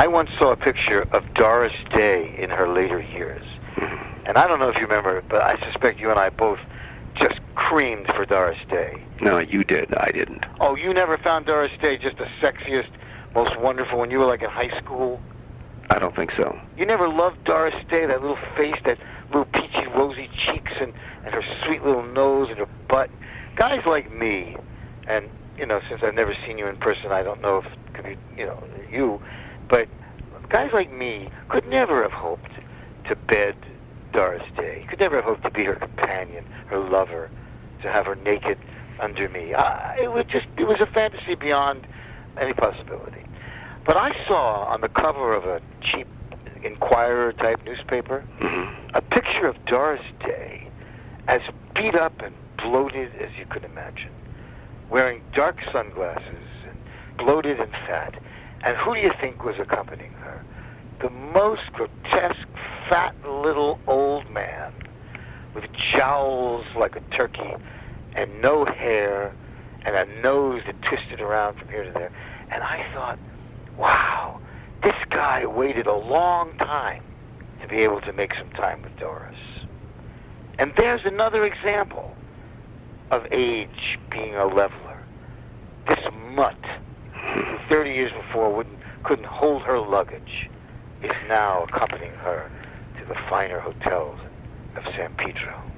I once saw a picture of Doris Day in her later years. And I don't know if you remember, but I suspect you and I both just creamed for Doris Day. No, you did. I didn't. Oh, you never found Doris Day just the sexiest, most wonderful when you were like in high school? I don't think so. You never loved Doris Day, that little face, that little peachy, rosy cheeks, and her sweet little nose and her butt. Guys like me, and, since I've never seen you in person, I don't know if it could be, you, but guys like me could never have hoped to bed Doris Day. Could never have hoped to be her companion, her lover, to have her naked under me. It was a fantasy beyond any possibility. But I saw on the cover of a cheap Inquirer-type newspaper a picture of Doris Day as beat up and bloated as you could imagine, wearing dark sunglasses and bloated and fat. And who do you think was accompanying her? The most grotesque, fat little old man with jowls like a turkey and no hair and a nose that twisted around from here to there. And I thought, wow, this guy waited a long time to be able to make some time with Doris. And there's another example of age being a leveler. This mutt, who 30 years before couldn't hold her luggage, is now accompanying her to the finer hotels of San Pedro.